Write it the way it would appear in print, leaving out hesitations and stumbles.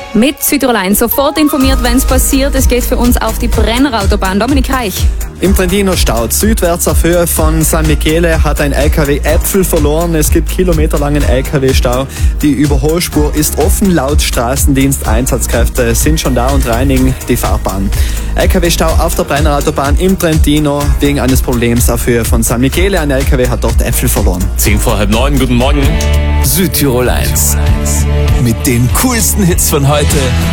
Mit Südtirol 1 sofort informiert, wenn es passiert. Es geht für uns auf die Brennerautobahn. Dominik Reich. Im Trentino staut. Südwärts auf Höhe von San Michele hat ein LKW Äpfel verloren. Es gibt kilometerlangen LKW-Stau. Die Überholspur ist offen. Laut Straßendienst Einsatzkräfte sind schon da und reinigen die Fahrbahn. LKW-Stau auf der Brennerautobahn im Trentino wegen eines Problems auf Höhe von San Michele. Ein LKW hat dort Äpfel verloren. 9:10, guten Morgen. Südtirol 1. Mit den coolsten Hits von heute